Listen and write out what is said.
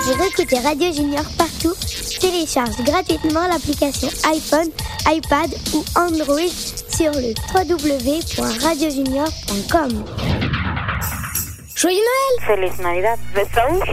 Pour écouter Radio Junior partout, télécharge gratuitement l'application iPhone, iPad ou Android sur le www.radiojunior.com. Joyeux Noël! Feliz Navidad. Besos.